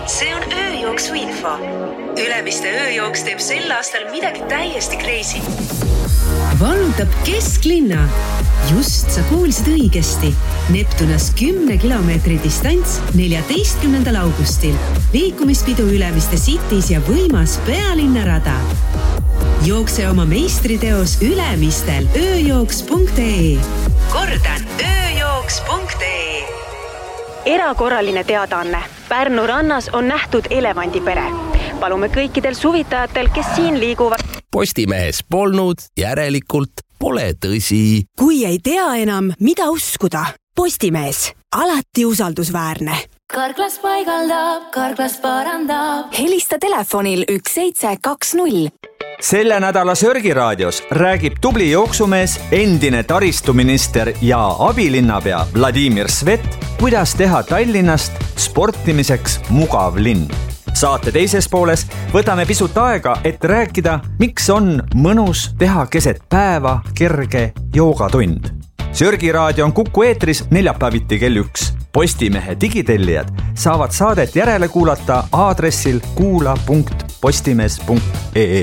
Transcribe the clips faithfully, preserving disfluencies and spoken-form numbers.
See on ööjooksu info. Ülemiste ööjooks teeb sel aastal midagi täiesti crazy. Vallutab kesklinna. Just sa kuulsid õigesti. Neptunas kümne kilomeetri distants neljateistkümnendal augustil. Liikumispidu Ülemiste Cities ja võimas pealinnarada. Jookse oma meistriteos Ülemistel ööjooks punkt ee. Kordan, ööjooks punkt ee. Erakorraline teadaanne. Pärnu rannas on nähtud elevandipere. Palume kõikidel suvitajatel, kes siin liiguvad. Postimehes polnud, järelikult pole tõsi. Kui ei tea enam, mida uskuda. Postimees. Alati usaldusväärne. Karklas paigaldab, Karklas parandab. Helista telefonil üks seitse kaks null. Selle nädala Sörgiraadios räägib tubli jooksumees, endine taristuminister ja abilinnapea Vladimir Svet, kuidas teha Tallinnast sportimiseks mugav linn. Saate teises pooles võtame pisut aega, et rääkida, miks on mõnus teha keset päeva kerge joogatund. Sörgiraadio on Kuku eetris neljapäeviti kell üks. Postimehe digitellijad saavad saadet järele kuulata aadressil kuula punkt postimees punkt ee.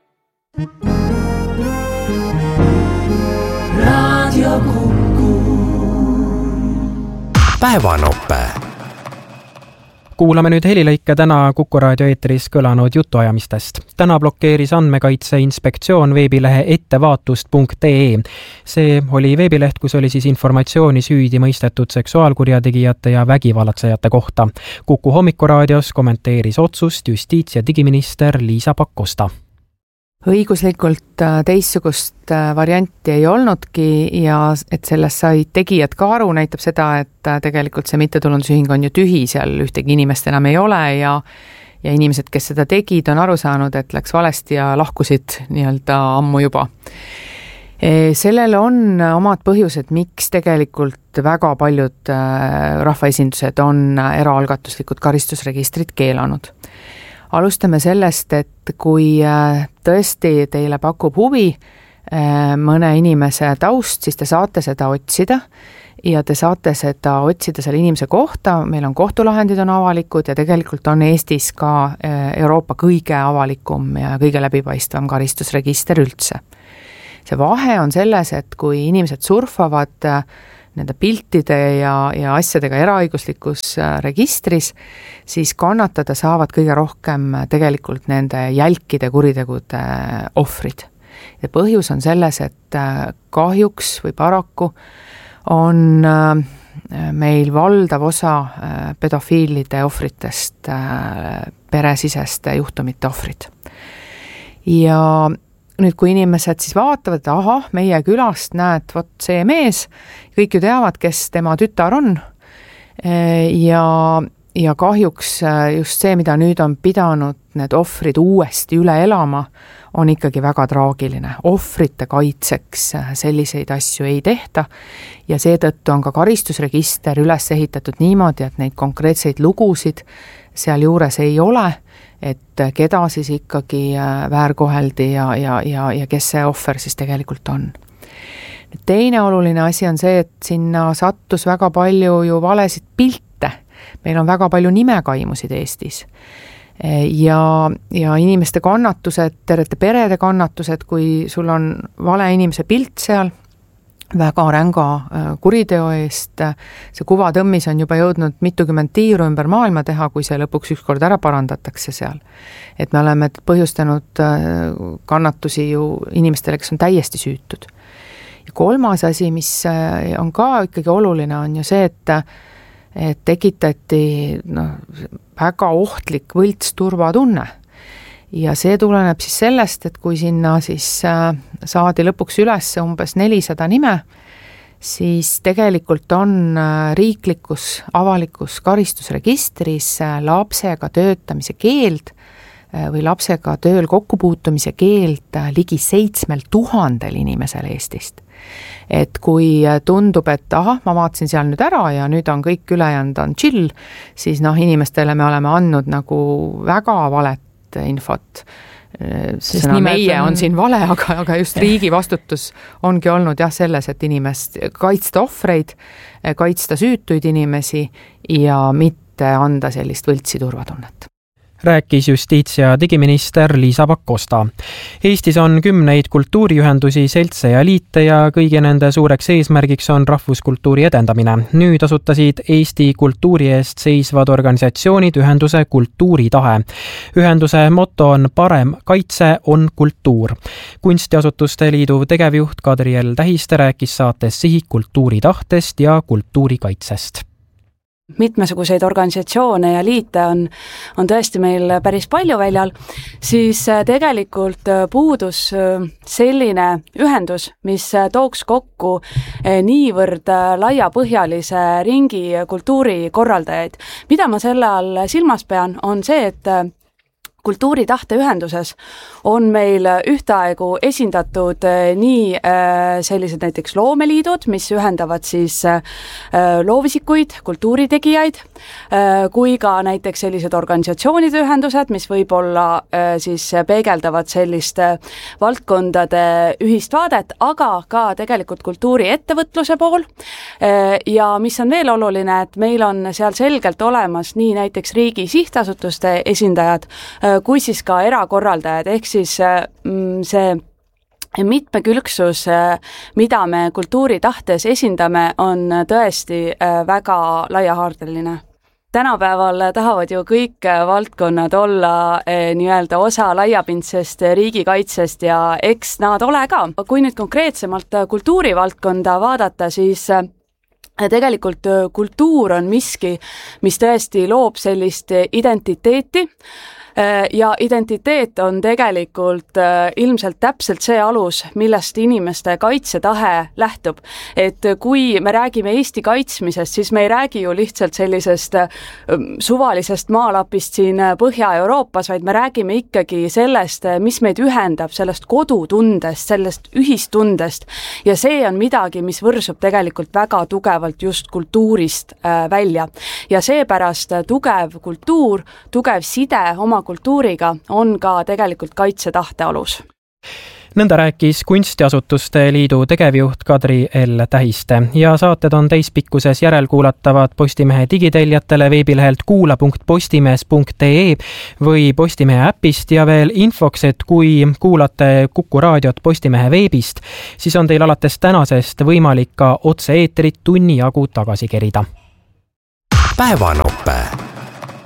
Radio Kuku. Päevanope. Kuulame nüüd helilõike täna Kuku raadio eetris kõlanud jutuajamistest. Täna blokeeris Andmekaitse Inspektsioon veebilehe ettevaatust punkt ee. See oli veebileht, kus oli siis informatsiooni süüdi mõistetud seksuaalkurjategijate ja vägivallatsejate kohta. Kuku hommikuraadios kommenteeris otsust justiits- ja digiminister Liisa Pakosta. Õiguslikult teissugust varianti ei olnudki ja et sellest sai tegijad ka aru, näitab seda, et tegelikult see mittetulundusühing on ju tühi, seal ühtegi inimest enam ei ole ja, ja inimesed, kes seda tegid, on aru saanud, et läks valesti ja lahkusid nii-öelda ammu juba. Sellel on omad põhjused, miks tegelikult väga paljud rahvaesindused on eraalgatuslikud karistusregistrid keelanud. Alustame sellest, et kui tõesti teile pakub huvi mõne inimese taust, siis te saate seda otsida ja te saate seda otsida selle inimese kohta. Meil on kohtulahendid on avalikud ja tegelikult on Eestis ka Euroopa kõige avalikum ja kõige läbipaistvam karistusregister üldse. See vahe on selles, et kui inimesed surfavad nende piltide ja, ja asjadega eraõiguslikus registris, siis kannatada saavad kõige rohkem tegelikult nende jälkide kuritegude ohvrid. Ja põhjus on selles, et kahjuks või paraku on meil valdav osa pedofiilide ohvritest peresiseste juhtumite ohvrid. Ja nüüd, kui inimesed siis vaatavad, et aha, meie külast näed, vot see mees, kõik ju teavad, kes tema tütar on ja, ja kahjuks just see, mida nüüd on pidanud need ohvrid uuesti üle elama, on ikkagi väga traagiline. Ohvrite kaitseks selliseid asju ei tehta ja seetõttu on ka karistusregister üles ehitatud niimoodi, et neid konkreetseid lugusid seal juures ei ole, et keda siis ikkagi väärkoheldi ja, ja, ja, ja kes see ohver siis tegelikult on. Teine oluline asi on see, et sinna sattus väga palju ju valesid pilte. Meil on väga palju nimekaimusid Eestis. Ja, ja inimeste kannatused, tervete perede kannatused, kui sul on vale inimese pilt seal, väga ränga kuriteo eest. See kuvatõmmis on juba jõudnud mitukümmend tiiru ümber maailma teha, kui see lõpuks ükskord ära parandatakse seal. Et me oleme põhjustanud kannatusi ju inimestele, kes on täiesti süütud. Ja kolmas asi, mis on ka ikkagi oluline, on ju see, et, et tekitati no, väga ohtlik võltsturvatunne. Ja see tuleneb siis sellest, et kui sinna siis saadi lõpuks üles umbes nelisada nime, siis tegelikult on riiklikus avalikus karistusregistris lapsega töötamise keeld või lapsega tööl kokkupuutumise keeld ligi seitsmel tuhandel inimesel Eestist. Et kui tundub, et aha, ma vaatasin seal nüüd ära ja nüüd on kõik ülejäänud on chill, siis noh, inimestele me oleme andnud nagu väga valet infot. Sõna meie on... on siin vale, aga, aga just riigi vastutus ongi olnud jah selles, et inimest kaitsta ohvreid, kaitsta süütuid inimesi ja mitte mitte anda sellist võltsi turvatunnet. Rääkis justiits- ja digiminister Liisa Pakosta. Eestis on kümneid kultuuriühendusi, seltse ja liite ja kõigi nende suureks eesmärgiks on rahvuskultuuri edendamine. Nüüd asutasid Eesti kultuuri eest seisvad organisatsioonid ühenduse Kultuuritahe. Ühenduse moto on parem kaitse on kultuur. Kunstiasutuste liidu tegevjuht Kadri L. Tähiste rääkis saates Sihik kultuuritahtest ja kultuurikaitsest. Mitmesuguseid organisatsioone ja liite on, on tõesti meil päris palju väljal, siis tegelikult puudus selline ühendus, mis tooks kokku niivõrd laiapõhjalise ringi kultuurikorraldajaid. Mida ma selle all silmas pean, on see, et Kultuuritahte ühenduses on meil ühtaegu esindatud nii sellised näiteks loomeliidud, mis ühendavad siis loovisikuid, kultuuritegijaid, kui ka näiteks sellised organisatsioonide ühendused, mis võib-olla siis peegeldavad sellist valdkondade ühist vaadet, aga ka tegelikult kultuuriettevõtluse pool. Ja mis on veel oluline, et meil on seal selgelt olemas nii näiteks riigi sihtasutuste esindajad, kui siis ka erakorraldajad, ehk siis see mitmekülgsus, mida me kultuuritahtes esindame, on tõesti väga laiahaardeline. Tänapäeval tahavad ju kõik valdkonnad olla nii-öelda osa laiapindsest riigikaitsest ja eks nad ole ka. Kui nüüd konkreetsemalt kultuurivaldkonda vaadata, siis tegelikult kultuur on miski, mis tõesti loob sellist identiteeti, ja identiteet on tegelikult ilmselt täpselt see alus, millest inimeste kaitsetahe lähtub. Et kui me räägime Eesti kaitsmisest, siis me ei räägi ju lihtsalt sellisest suvalisest maalapist siin Põhja-Euroopas, vaid me räägime ikkagi sellest, mis meid ühendab, sellest kodutundest, sellest ühistundest. Ja see on midagi, mis võrsub tegelikult väga tugevalt just kultuurist välja. Ja seepärast tugev kultuur, tugev side oma kultuuriga on ka tegelikult kaitsetahte alus. Nõnda rääkis Kunstiasutuste liidu tegevjuht Kadri L. Tähiste ja saated on täispikkuses järelkuulatavad Postimehe digiteljatele veebilehelt kuula punkt postimees punkt ee või Postimehe äpist ja veel infoks, et kui kuulate Kuku raadiot Postimehe veebist, siis on teil alates tänasest võimalik ka otse-eetrit tunni jagu tagasi kerida. Päevanope.